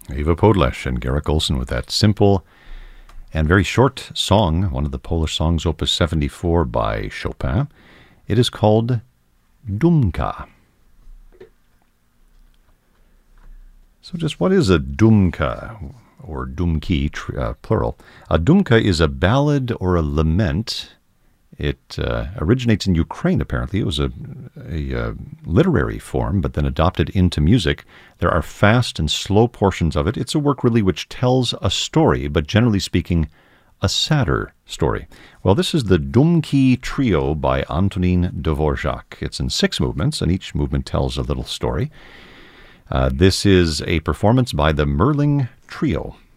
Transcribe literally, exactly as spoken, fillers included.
Eva Podlesh and Garrick Olson with that simple and very short song, one of the Polish songs, Opus seventy-four by Chopin. It is called Dumka. So just what is a dumka, or dumki, uh, plural? A dumka is a ballad or a lament. It uh, originates in Ukraine, apparently. It was a, a uh, literary form, but then adopted into music. There are fast and slow portions of it. It's a work, really, which tells a story, but generally speaking, a sadder story. Well, this is the Dumki Trio by Antonin Dvorak. It's in six movements, and each movement tells a little story. Uh, this is a performance by the Merling Trio.